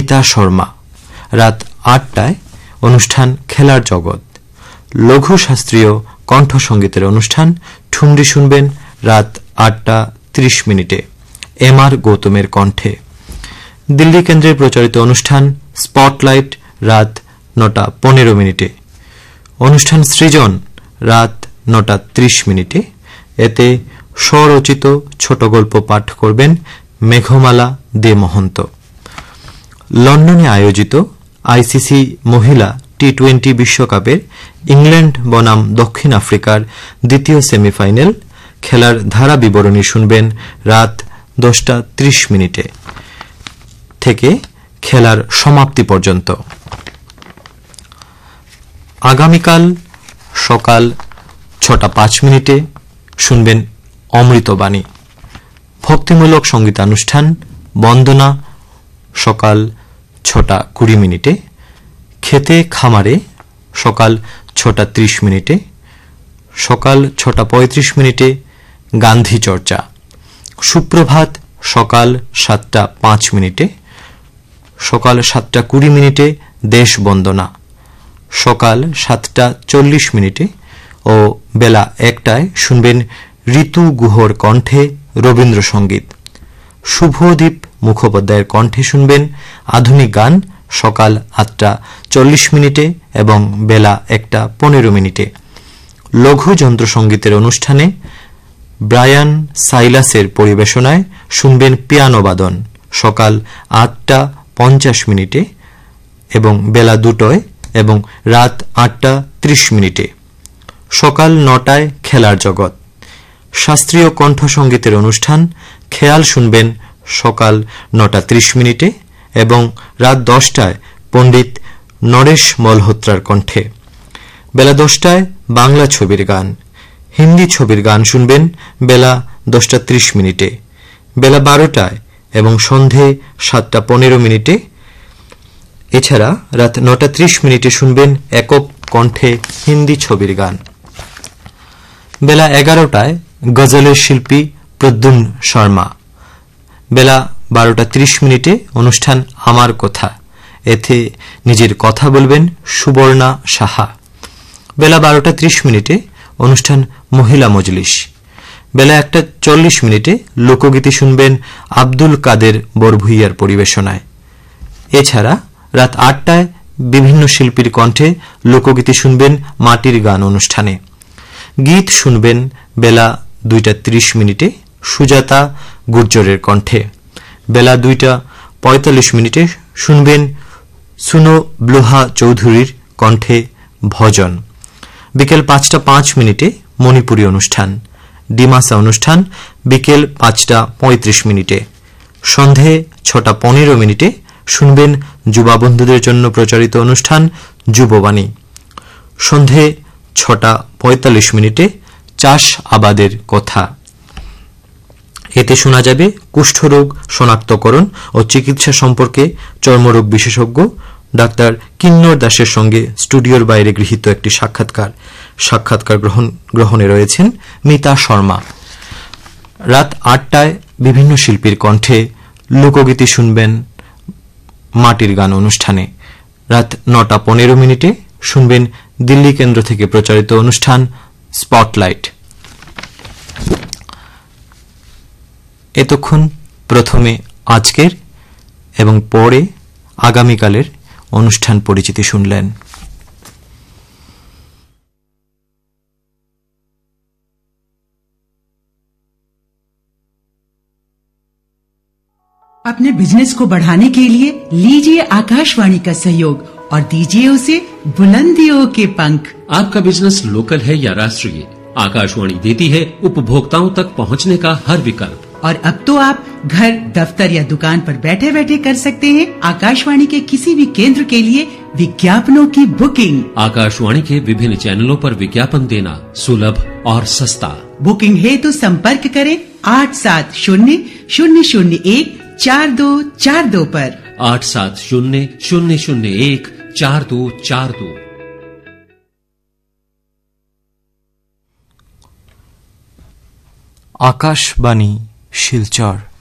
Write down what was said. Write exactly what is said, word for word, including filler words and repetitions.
মিতা শর্মা। রাত আটটায় অনুষ্ঠান খেলার জগৎ। লঘু শাস্ত্রীয় কণ্ঠসঙ্গীতের অনুষ্ঠান ঠুমরি শুনবেন রাত আটটা ত্রিশ মিনিটে এম আর গৌতমের কণ্ঠে। দিল্লি কেন্দ্রের প্রচারিত অনুষ্ঠান স্পটলাইট রাত নটা পনেরো মিনিটে। অনুষ্ঠান সৃজন রাত নটা ত্রিশ মিনিটে। এতে স্বরচিত ছোট গল্প পাঠ করবেন মেঘমালা দে মহন্ত। লন্ডনে আয়োজিত আইসিসি মহিলা টি টোয়েন্টি বিশ্বকাপের ইংল্যান্ড বনাম দক্ষিণ আফ্রিকার দ্বিতীয় সেমিফাইনাল খেলার ধারা বিবরণী শুনবেন রাত দশটা ত্রিশ মিনিটে থেকে খেলার সমাপ্তি পর্যন্ত। আগামীকাল সকাল ছটা পাঁচ মিনিটে শুনবেন অমৃতবাণী। ভক্তিমূলক সঙ্গীতানুষ্ঠান বন্দনা সকাল ছটা কুড়ি মিনিটে। খেতে খামারে সকাল ছটা ত্রিশ মিনিটে। সকাল ছটা পঁয়ত্রিশ মিনিটে গান্ধী চর্চা। সুপ্রভাত সকাল সাতটা পাঁচ মিনিটে। সকাল সাতটা কুড়ি মিনিটে দেশ বন্দনা। সকাল সাতটা চল্লিশ মিনিটে ও বেলা একটায় শুনবেন ঋতু গুহর কণ্ঠে রবীন্দ্রসঙ্গীত। শুভদীপ মুখোপাধ্যায়ের কণ্ঠে শুনবেন আধুনিক গান সকাল আটটা চল্লিশ মিনিটে এবং বেলা একটা পনেরো মিনিটে। লঘু যন্ত্রসঙ্গীতের অনুষ্ঠানে ব্রায়ান সাইলাসের পরিবেশনায় শুনবেন পিয়ানো বাদন সকাল আটটা পঞ্চাশ মিনিটে এবং বেলা দুটোয় এবং রাত আটটা ত্রিশ মিনিটে। সকাল নটায় খেলার জগৎ। শাস্ত্রীয় কণ্ঠসঙ্গীতের অনুষ্ঠান খেয়াল শুনবেন সকাল নটা ত্রিশ মিনিটে এবং রাত দশটায় পণ্ডিত নরেশ মলহোত্রার কণ্ঠে। বেলা দশটায় বাংলা ছবির গান। হিন্দি ছবির গান শুনবেন বেলা দশটা ত্রিশ মিনিটে। বেলা বারোটায় এবং সন্ধে সাতটা পনেরো মিনিটে। এছাড়া রাত নটা ত্রিশ মিনিটে শুনবেন একক কণ্ঠে হিন্দি ছবির গান। বেলা এগারোটায় গজলের শিল্পী প্রদ্যুম্ন শর্মা। বেলা বারোটা ত্রিশ মিনিটে অনুষ্ঠান আমার কথা। এতে নিজের কথা বলবেন সুবর্ণা সাহা। বেলা বারোটা ত্রিশ মিনিটে অনুষ্ঠান মহিলা মজলিস। বেলা একটা চল্লিশ মিনিটে লোকগীতি শুনবেন আব্দুল কাদের বরভুইয়ার পরিবেশনায়। এছাড়া রাত আটটায় বিভিন্ন শিল্পীর কণ্ঠে লোকগীতি শুনবেন মাটির গান অনুষ্ঠানে। গীত শুনবেন বেলা দুইটা ত্রিশ মিনিটে সুজাতা গুর্জরের কণ্ঠে। বেলা দুইটা পঁয়তাল্লিশ মিনিটে শুনবেন সুনো ব্লোহা চৌধুরীর কণ্ঠে ভজন। বিকেল পাঁচটা পাঁচ মিনিটে মণিপুরী অনুষ্ঠান। ডিমাসা অনুষ্ঠান বিকেল পাঁচটা পঁয়ত্রিশ মিনিটে। সন্ধে ছটা পনেরো মিনিটে শুনবেন যুবা বন্ধুদের জন্য প্রচারিত অনুষ্ঠান যুববাণী। সন্ধে ছটা পঁয়তাল্লিশ মিনিটে চাষ আবাদের কথা। এতে শোনা যাবে কুষ্ঠরোগ শনাক্তকরণ ও চিকিৎসা সম্পর্কে চর্মরোগ বিশেষজ্ঞ ডাক্তার কিন্নর দাসের সঙ্গে স্টুডিওর বাইরে গৃহীত একটি সাক্ষাৎকার। সাক্ষাৎকার গ্রহণ গ্রহণে রয়েছেন মিতা শর্মা। রাত আটটায় বিভিন্ন শিল্পীর কণ্ঠে লোকগীতি শুনবেন মাটির গান অনুষ্ঠানে। রাত নটা পনেরো মিনিটে শুনবেন দিল্লি কেন্দ্র থেকে প্রচারিত অনুষ্ঠান স্পটলাইট। এতক্ষণ প্রথমে আজকের এবং পরে আগামীকালের অনুষ্ঠান পরিচিতি শুনলেন। अपने बिजनेस को बढ़ाने के लिए लीजिए आकाशवाणी का सहयोग और दीजिए उसे बुलंदियों के पंख। आपका बिजनेस लोकल है या राष्ट्रीय, आकाशवाणी देती है उपभोक्ताओं तक पहुंचने का हर विकल्प। और अब तो आप घर, दफ्तर या दुकान पर बैठे बैठे कर सकते हैं आकाशवाणी के किसी भी केंद्र के लिए विज्ञापनों की बुकिंग। आकाशवाणी के विभिन्न चैनलों पर विज्ञापन देना सुलभ और सस्ता। बुकिंग है तो संपर्क करें आठ सात शून्य शून्य शून्य एक चार दो चार दो पर। आठ सात शून्य शून्य शून्य एक चार दो चार दो। आकाशवाणी शिलचर।